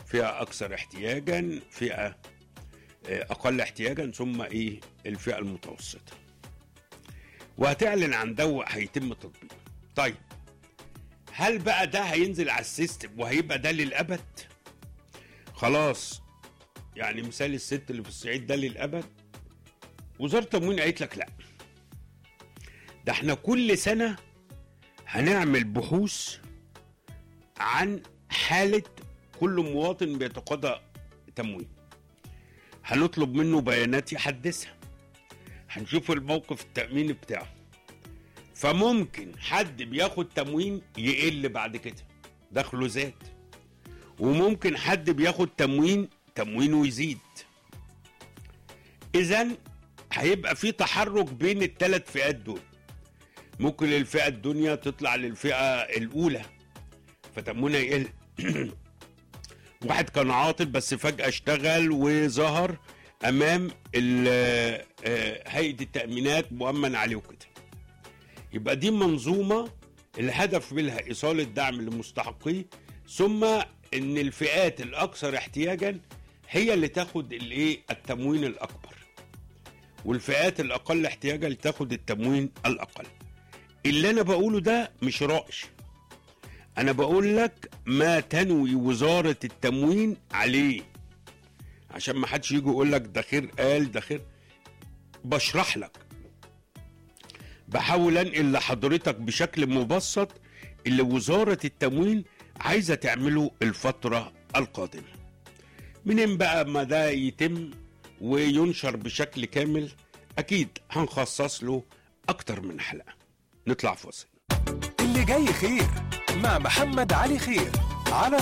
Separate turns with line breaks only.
فئة أكثر احتياجا، فئة أقل احتياجا، ثم الفئة المتوسطة، وهتعلن عن ده هيتم تطبيقه. طيب هل بقى ده هينزل على السيستم وهيبقى ده للأبد؟ خلاص، يعني مثال الست اللي في الصعيد ده للأبد؟ وزارة التموين قالت لك لا، ده احنا كل سنة هنعمل بحوث عن حالة كل مواطن بيتقاضى تموين، هنطلب منه بيانات يحدثها، هنشوف الموقف التأميني بتاعه، فممكن حد بياخد تموين يقل بعد كده دخله زاد، وممكن حد بياخد تموينه يزيد. إذن هيبقى في تحرك بين الثلاث فئات دول. ممكن الفئة الدنيا تطلع للفئة الأولى فتموينها يقل. واحد كان عاطل بس فجأة اشتغل وظهر أمام هيئة التأمينات مؤمن عليه وكده. يبقى دي منظومة الهدف منها إيصال الدعم للمستحقين، ثم إن الفئات الأكثر احتياجا هي اللي تاخد التموين الأكبر، والفئات الأقل احتياجا اللي تاخد التموين الأقل. اللي أنا بقوله ده مش رأي، أنا بقول لك ما تنوي وزارة التموين عليه، عشان ما حدش يجي يقول لك ده خير قال ده خير. بشرح لك، بحاول انقل لحضرتك بشكل مبسط اللي وزارة التموين عايزة تعمله الفترة القادمة. منين بقى ما ده يتم وينشر بشكل كامل، أكيد هنخصص له أكتر من حلقة. نطلع فاصل.
اللي جاي خير مع محمد علي خير على